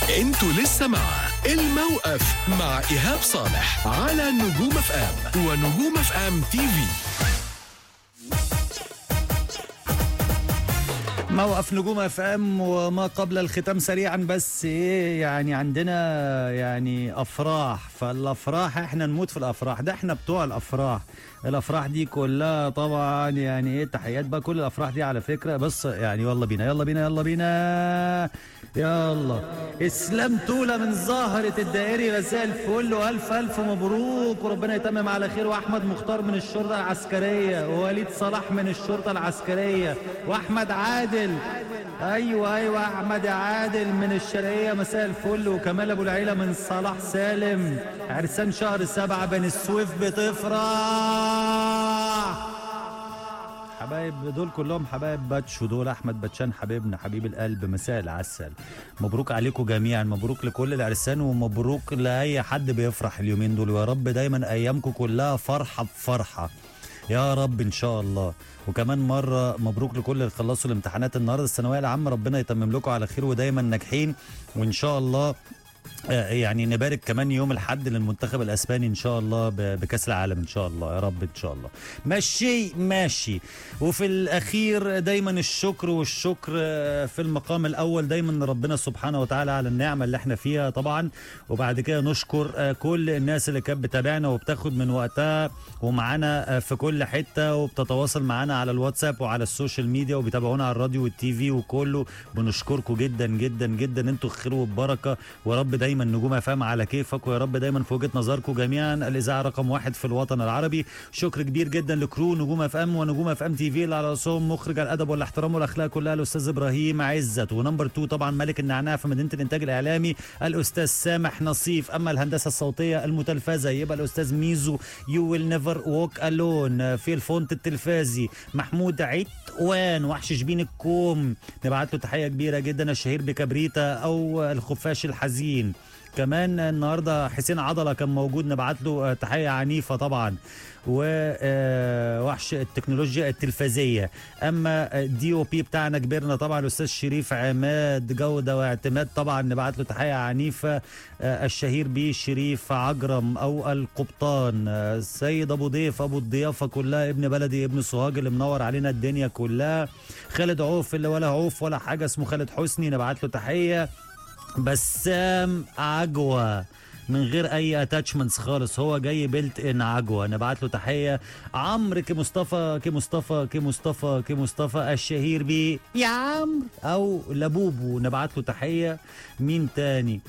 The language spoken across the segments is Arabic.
انتوا لسه مع الموقف مع إيهاب صالح على نجوم اف ام ونجوم اف ام تي في. موقف نجوم اف ام وما قبل الختام سريعا، بس ايه يعني عندنا يعني افراح، فالافراح احنا نموت في الافراح، ده احنا بتوع الافراح دي كلها طبعا. يعني ايه تحيات بقى كل الافراح دي على فكره. بس يعني يلا بينا يلا بينا يلا بينا يلا. اسلام توله من زهره الدائري، مساء الفل والف الف مبروك وربنا يتمم على خير. واحمد مختار من الشرطه العسكريه، ووليد صلاح من الشرطه العسكريه، واحمد عادل ايوه احمد عادل من الشرقيه مساء الفل، وكمال ابو العيله من صلاح سالم. عرسان شهر 7 بني السويف بتفرح. حبايب دول كلهم حبايب باتش، ودول احمد باتشان حبيبنا حبيب القلب، مساء العسل. مبروك عليكم جميعا، مبروك لكل العرسان ومبروك لاي حد بيفرح اليومين دول، ويا رب دايما ايامكم كلها فرحه بفرحه يا رب ان شاء الله. وكمان مره مبروك لكل اللي خلصوا الامتحانات النهارده الثانويه العامه، ربنا يتمم لكم على خير ودايما ناجحين. وان شاء الله يعني نبارك كمان يوم الحد للمنتخب الاسباني ان شاء الله بكاس العالم ان شاء الله يا رب ان شاء الله. ماشي. وفي الاخير دايما الشكر، والشكر في المقام الاول دايما ربنا سبحانه وتعالى على النعمه اللي احنا فيها طبعا. وبعد كده نشكر كل الناس اللي كانت بتابعنا وبتاخد من وقتها ومعانا في كل حته، وبتتواصل معانا على الواتساب وعلى السوشيال ميديا، وبيتابعونا على الراديو والتي في وكله. بنشكركم جدا جدا جدا، انتوا خير وبركه، ويا رب دايما نجوم اف ام على كيفك، ويا رب دايما في وجهه نظركم جميعا الاذاعه رقم 1 في الوطن العربي. شكر كبير جدا لكرو نجوم اف ام ونجوم اف ام تي في اللي على راسهم مخرج الادب والاحترام والاخلاق كلها الاستاذ ابراهيم عزت، ونمبر 2 طبعا ملك النعناع في مدينه الانتاج الاعلامي الاستاذ سامح نصيف. اما الهندسه الصوتيه المتلفزه يبقى الاستاذ ميزو يو ويل نيفر ووك الون. في الفونت التلفازي محمود عتوان وحش شبين الكوم، نبعت له تحيه كبيره جدا، الشهير بكبريتا او الخفاش الحزين. كمان النهارده حسين عضله كان موجود، نبعت له تحيه عنيفه طبعا. ووحش التكنولوجيا التلفزيه. اما دي او بي بتاعنا كبرنا طبعا الاستاذ شريف عماد جوده واعتماد، طبعا نبعت له تحيه عنيفه، الشهير بيه شريف عجرم او القبطان. السيد ابو ضيف ابو الضيافه كلها، ابن بلدي ابن سوهاج اللي منور علينا الدنيا كلها. خالد عوف اللي ولا عوف ولا حاجه اسمه خالد حسني، نبعت له تحيه. بسام عجوة من غير اي اتاتشمنتس خالص، هو جاي بيلت ان عجوة، نبعت له تحيه. عمرو كمصطفى الشهير بيه يا عمرو او لبوبو، نبعت له تحيه. مين تاني؟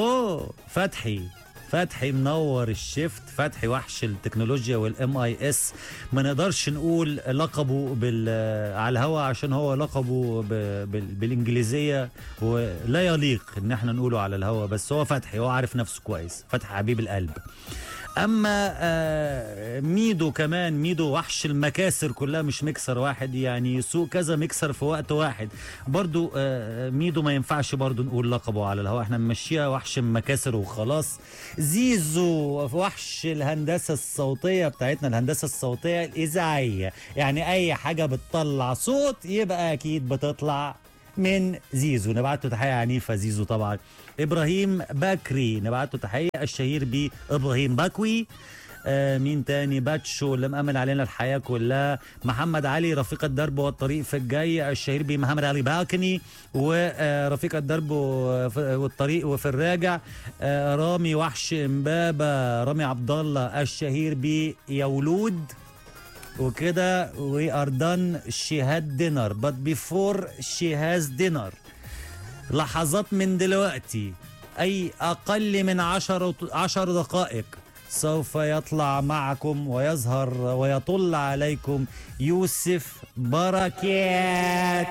فتحي منور الشفت، فتحي وحش التكنولوجيا والام اي اس. ما نقدرش نقول لقبه على الهوا عشان هو لقبه بالانجليزيه ولا يليق ان احنا نقوله على الهوا، بس هو فتحي، هو عارف نفسه كويس، فتحي حبيب القلب. اما ميدو كمان، ميدو وحش المكاسر كلها، مش مكسر واحد، يعني يسوق كذا مكسر في وقت واحد. برضو ميدو ما ينفعش برضو نقول لقبه على الهواء، احنا نمشيها وحش المكاسر وخلاص. زيزو وحش الهندسة الصوتية بتاعتنا، الهندسة الصوتية الإذاعية، يعني أي حاجة بتطلع صوت يبقى أكيد بتطلع من زيزو، نبعت له تحيه عنيفه زيزو طبعا. ابراهيم بكري نبعت له تحيه، الشهير بيه ابراهيم بكوي. مين تاني؟ باتشو اللي مأمن علينا الحياه كلها. محمد علي رفيق الدرب والطريق في الجاي، الشهير بيه محمد علي باكني. ورفيق الدرب والطريق وفي الراجع رامي وحش امبابه، رامي عبد الله الشهير بيه يولود. وكده we are done, she had dinner but before she has dinner. لحظات من دلوقتي أي أقل من 10 دقائق سوف يطلع معكم ويظهر ويطل عليكم يوسف بركات.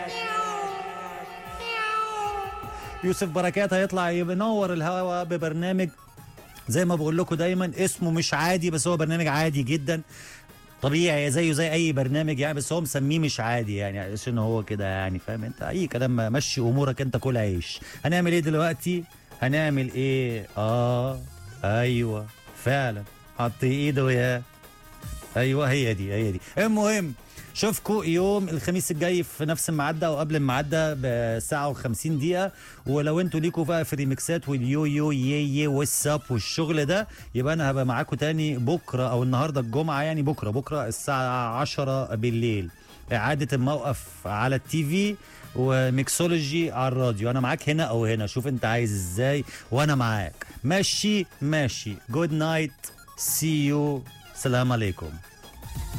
يوسف بركات هيطلع ينور الهواء ببرنامج زي ما بقول لكم دايما، اسمه مش عادي بس هو برنامج عادي جدا طبيعي زيه زي اي برنامج يعني، بس هو مسميه مش عادي يعني عشان هو كده يعني، فاهم انت؟ اي كلام، مشي امورك انت، كل عيش. هنعمل ايه دلوقتي؟ هنعمل ايه؟ ايوه فعلا حط ايده يا ايوه، هي دي. المهم شوفكم يوم الخميس الجاي في نفس الميعاد او قبل الميعاد ده بساعه و50 دقيقه. ولو انتوا ليكوا بقى في ريميكسات واليو يو يي والساب والشغل ده، يبقى انا هبقى معاكم تاني بكره او النهارده الجمعه، يعني بكره الساعه 10 بالليل، اعاده الموقف على التي في وميكسولوجي على الراديو. انا معاك هنا او هنا، شوف انت عايز ازاي وانا معاك. ماشي. جود نايت، سي يو، سلام عليكم.